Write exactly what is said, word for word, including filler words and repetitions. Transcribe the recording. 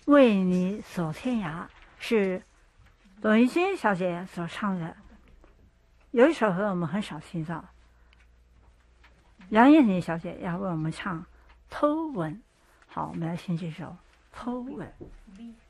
为你走天涯是董玉君小姐所唱的。有一首歌我们很少听到，杨燕妮小姐要为我们唱《偷吻》。好，我们来听这首《偷吻》。